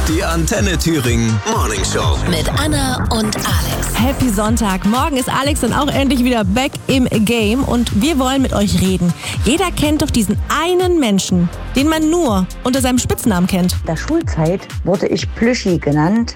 Die Antenne Thüringen Morning Show. Mit Anna und Alex. Happy Sonntag. Morgen ist Alex dann auch endlich wieder back im Game und wir wollen mit euch reden. Jeder kennt doch diesen einen Menschen, den man nur unter seinem Spitznamen kennt. In der Schulzeit wurde ich Plüschi genannt.